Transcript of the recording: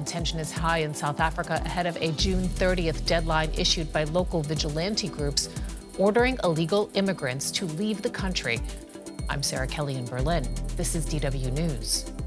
and tension is high in South Africa ahead of a June 30th deadline issued by local vigilante groups ordering illegal immigrants to leave the country. I'm Sarah Kelly in Berlin. This is DW News.